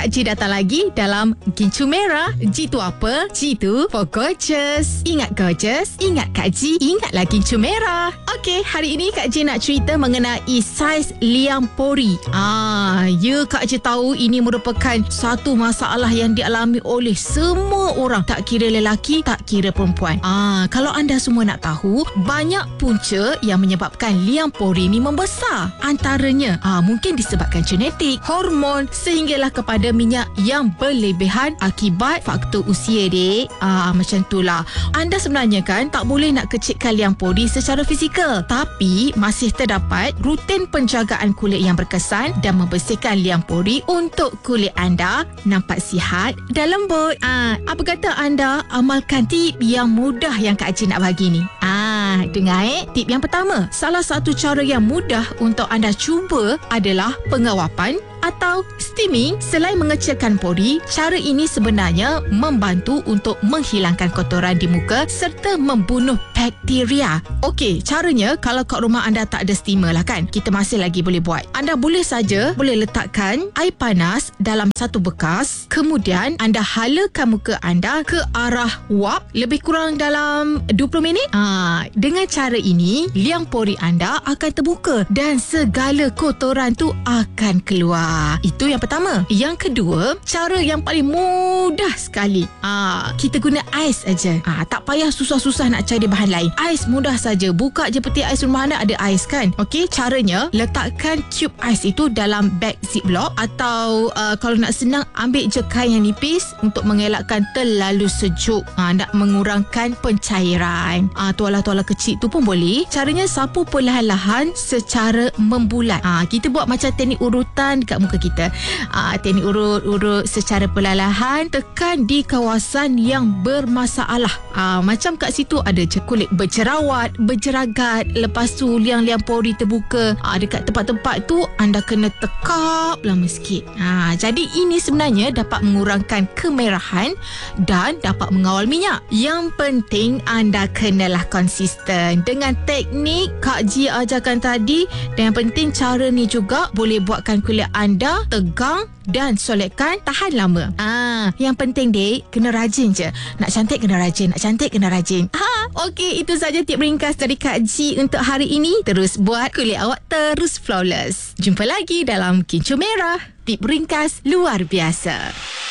Kak Ji datang lagi dalam Gincu Merah. G tu apa? G tu for gorgeous. Ingat gorgeous, ingat Kak Ji, ingatlah Gincu Merah. Okey, hari ini Kak Ji nak cerita mengenai saiz liang pori. Ya Kak Ji tahu ini merupakan satu masalah yang dialami oleh semua orang, tak kira lelaki, tak kira perempuan. Kalau anda semua nak tahu, banyak punca yang menyebabkan liang pori ni membesar. Antaranya mungkin disebabkan genetik, hormon, sehinggalah kepada minyak yang berlebihan akibat faktor usia, dek. Macam itulah. Anda sebenarnya kan tak boleh nak kecilkan liang pori secara fizikal, tapi masih terdapat rutin penjagaan kulit yang berkesan dan membersihkan liang pori untuk kulit anda nampak sihat dan lembut. Apa kata anda amalkan tip yang mudah yang Kak Ji nak bagi ni? Dengar tip yang pertama. Salah satu cara yang mudah untuk anda cuba adalah pengawapan atau steaming. Selain mengecilkan pori, cara ini sebenarnya membantu untuk menghilangkan kotoran di muka serta membunuh bakteria. Okey, caranya kalau kat rumah anda tak ada steamer lah kan, kita masih lagi boleh buat. Anda boleh letakkan air panas dalam satu bekas, kemudian anda halakan muka anda ke arah wap lebih kurang dalam 20 minit. Dengan cara ini, liang pori anda akan terbuka dan segala kotoran tu akan keluar. Itu yang pertama. Yang kedua, cara yang paling mudah sekali. Kita guna ais aja. Tak payah susah-susah nak cari bahan lain. Ais mudah saja. Buka je peti ais rumah anda, ada ais kan? Okey, caranya letakkan tube ais itu dalam beg ziplock atau kalau nak senang, ambil je kain yang nipis untuk mengelakkan terlalu sejuk. Nak mengurangkan pencairan. Tuala-tuala kecil tu pun boleh. Caranya sapu perlahan-lahan secara membulat. Kita buat macam teknik urutan dekat muka kita. Teknik urut secara perlahan, tekan di kawasan yang bermasalah. Macam kat situ ada kulit berjerawat, berjeragat, lepas tu liang-liang pori terbuka. Dekat tempat-tempat tu anda kena tekap lama sikit. Jadi ini sebenarnya dapat mengurangkan kemerahan dan dapat mengawal minyak. Yang penting anda kenalah konsisten dengan teknik Kak Ji ajarkan tadi. Dan yang penting cara ni juga boleh buatkan kulit anda tegang dan solekan tahan lama. Yang penting dek, kena rajin je. Nak cantik kena rajin, nak cantik kena rajin. Okey, itu saja tip ringkas dari Kak Ji untuk hari ini. Terus buat kulit awak terus flawless. Jumpa lagi dalam Gincu Merah. Tip ringkas luar biasa.